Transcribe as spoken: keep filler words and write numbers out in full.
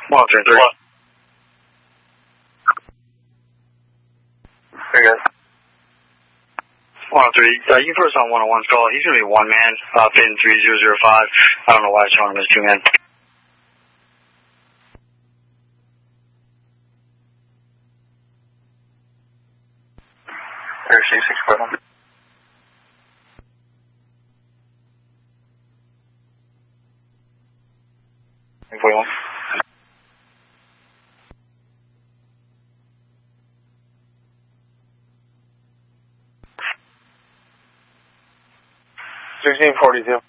one oh three three. Very good. one oh three, uh, you first on one oh one's call. He's going to be one man, uh, pin three zero zero five. I don't know why it's showing him as two men. There's six six four one. forty-one. sixteen forty-two.